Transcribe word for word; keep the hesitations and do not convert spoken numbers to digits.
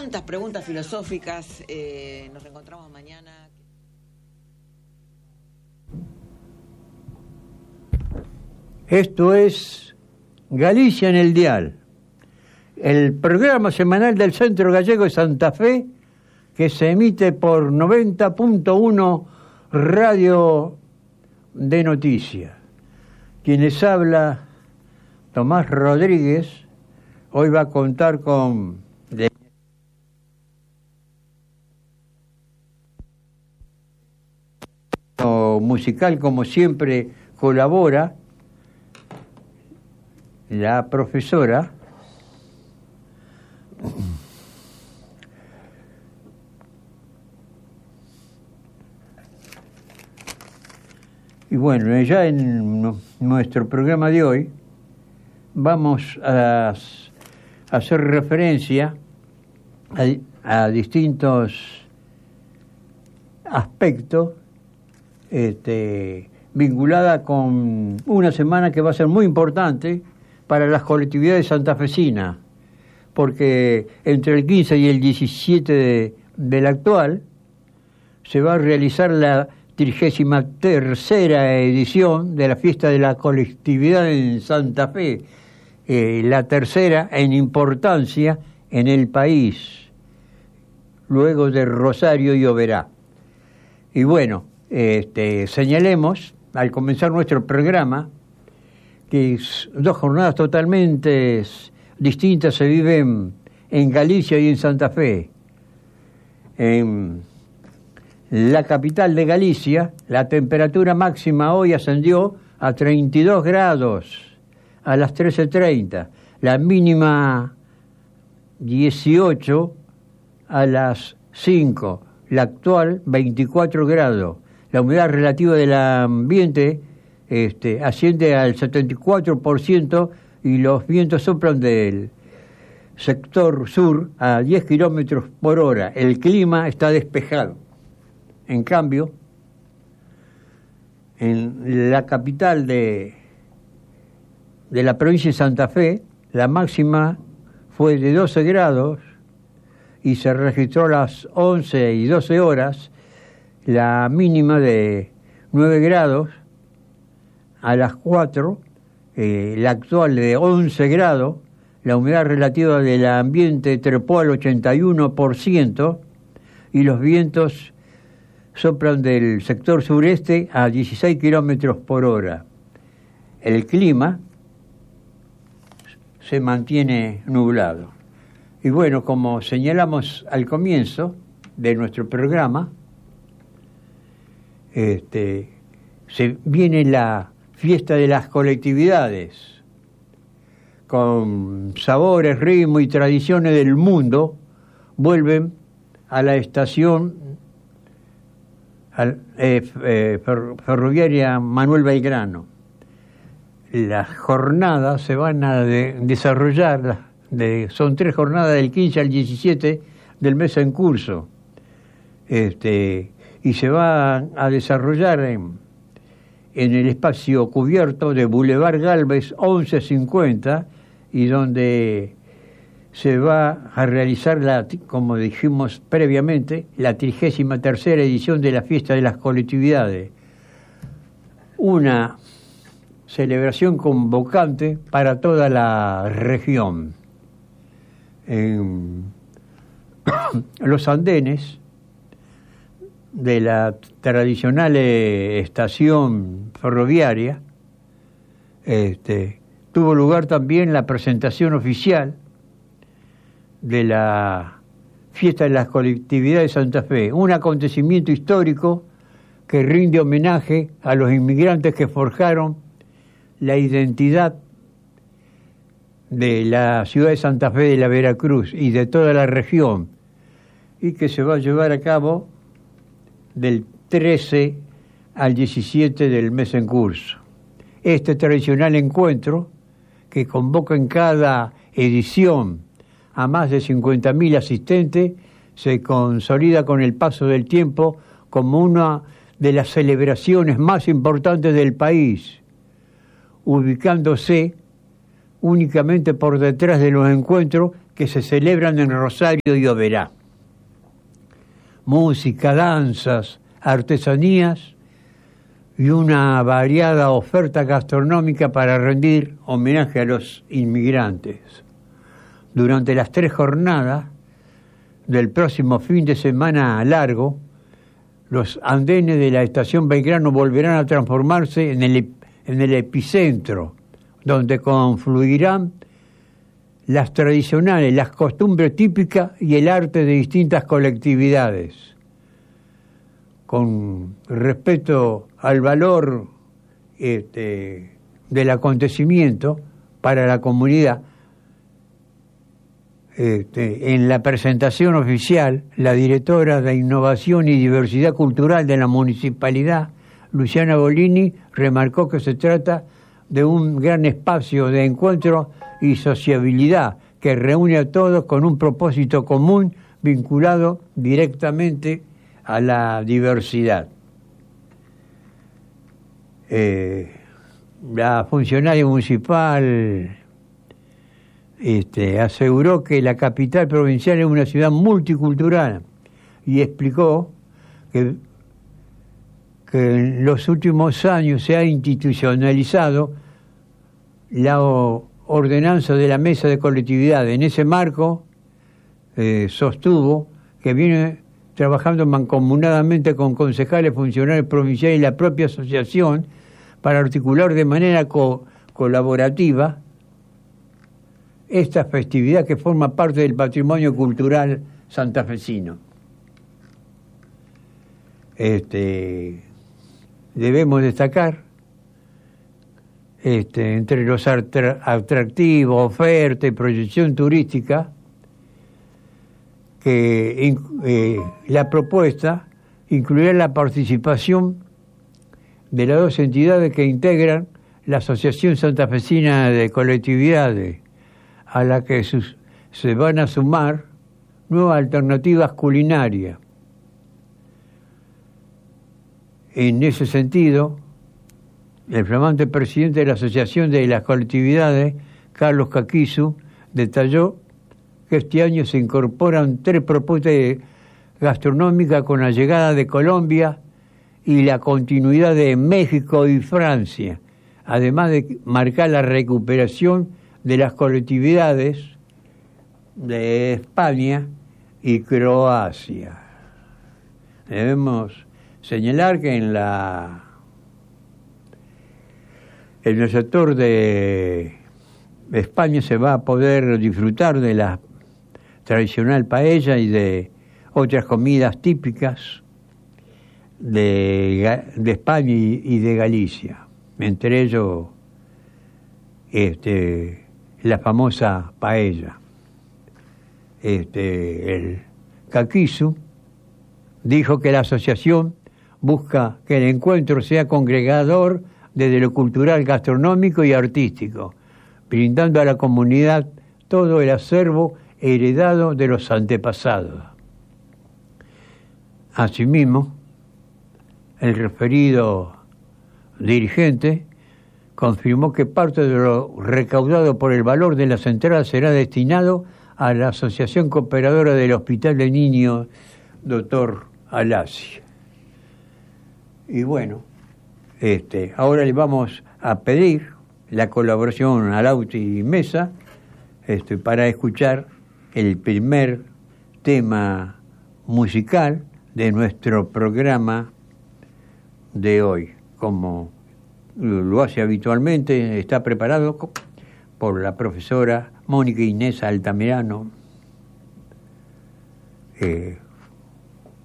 tantas preguntas filosóficas. Eh, nos reencontramos mañana. Esto es Galicia en el Dial, el programa semanal del Centro Gallego de Santa Fe, que se emite por noventa punto uno Radio de Noticias. Quienes habla, Tomás Rodríguez, hoy va a contar con de musical, como siempre colabora la profesora y bueno, ya en nuestro programa de hoy vamos a, a hacer referencia a, a distintos aspectos este, vinculada con una semana que va a ser muy importante para las colectividades santafesinas, porque entre el quince y el diecisiete de, del actual se va a realizar la trigésima tercera edición de la fiesta de la colectividad en Santa Fe, eh, la tercera en importancia en el país, luego de Rosario y Oberá. Y bueno, este, señalemos al comenzar nuestro programa que dos jornadas totalmente distintas se viven en Galicia y en Santa Fe. En la capital de Galicia, la temperatura máxima hoy ascendió a treinta y dos grados a las trece treinta, la mínima dieciocho a las cinco, la actual veinticuatro grados. La humedad relativa del ambiente Este, asciende al setenta y cuatro por ciento y los vientos soplan del sector sur a diez kilómetros por hora. El clima está despejado. En cambio, en la capital de, de la provincia de Santa Fe, la máxima fue de doce grados y se registró a las once y doce horas, la mínima de nueve grados. A las cuatro, eh, la actual de once grados, la humedad relativa del ambiente trepó al ochenta y uno por ciento y los vientos soplan del sector sureste a dieciséis kilómetros por hora. El clima se mantiene nublado. Y bueno, como señalamos al comienzo de nuestro programa, este, se viene la fiesta de las colectividades, con sabores, ritmo y tradiciones del mundo, vuelven a la estación al, eh, eh, ferroviaria Manuel Belgrano. Las jornadas se van a de, desarrollar, de, son tres jornadas del quince al diecisiete del mes en curso, este, y se va a desarrollar en en el espacio cubierto de Boulevard Gálvez once cincuenta, y donde se va a realizar, la, como dijimos previamente, la trigésima tercera edición de la fiesta de las colectividades. Una celebración convocante para toda la región. En los andenes de la tradicional eh, estación ferroviaria, este, tuvo lugar también la presentación oficial de la fiesta de las colectividades de Santa Fe, un acontecimiento histórico que rinde homenaje a los inmigrantes que forjaron la identidad de la ciudad de Santa Fe de la Veracruz y de toda la región, y que se va a llevar a cabo del trece al diecisiete del mes en curso. Este tradicional encuentro, que convoca en cada edición a más de cincuenta mil asistentes, se consolida con el paso del tiempo como una de las celebraciones más importantes del país, ubicándose únicamente por detrás de los encuentros que se celebran en Rosario y Oberá. Música, danzas, artesanías y una variada oferta gastronómica para rendir homenaje a los inmigrantes. Durante las tres jornadas del próximo fin de semana largo, los andenes de la estación Belgrano volverán a transformarse en el, en el epicentro, donde confluirán las tradicionales, las costumbres típicas y el arte de distintas colectividades, con respeto al valor este, del acontecimiento para la comunidad. Este, en la presentación oficial, la directora de Innovación y Diversidad Cultural de la Municipalidad, Luciana Bolini, remarcó que se trata de un gran espacio de encuentro y sociabilidad que reúne a todos con un propósito común vinculado directamente a la diversidad. Eh, la funcionaria municipal este, aseguró que la capital provincial es una ciudad multicultural y explicó que, que en los últimos años se ha institucionalizado la ordenanza de la mesa de colectividad. En ese marco eh, sostuvo que viene trabajando mancomunadamente con concejales, funcionarios provinciales y la propia asociación para articular de manera co- colaborativa esta festividad que forma parte del patrimonio cultural santafesino. Este, debemos destacar Este, entre los atractivos, oferta y proyección turística, que eh, la propuesta incluirá la participación de las dos entidades que integran la Asociación Santafesina de Colectividades, a la que sus, se van a sumar nuevas alternativas culinarias. En ese sentido, el flamante presidente de la Asociación de las Colectividades, Carlos Caquisu, detalló que este año se incorporan tres propuestas gastronómicas con la llegada de Colombia y la continuidad de México y Francia, además de marcar la recuperación de las colectividades de España y Croacia. Debemos señalar que en la en el sector de España se va a poder disfrutar de la tradicional paella y de otras comidas típicas de, de España y de Galicia, entre ellos este, la famosa paella. Este, el Caquisu dijo que la asociación busca que el encuentro sea congregador desde lo cultural, gastronómico y artístico, brindando a la comunidad todo el acervo heredado de los antepasados. Asimismo, el referido dirigente confirmó que parte de lo recaudado por el valor de las entradas será destinado a la Asociación Cooperadora del Hospital de Niños Doctor Alasi. Y bueno, este, ahora le vamos a pedir la colaboración a Lauti y Mesa este, para escuchar el primer tema musical de nuestro programa de hoy. Como lo hace habitualmente, está preparado por la profesora Mónica Inés Altamirano. Eh,